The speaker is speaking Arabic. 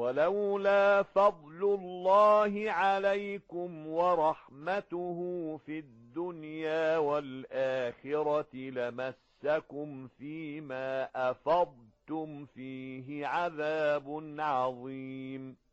ولولا فضل الله عليكم ورحمته في الدنيا والآخرة لمسكم فيما أفضتم فيه عذاب عظيم.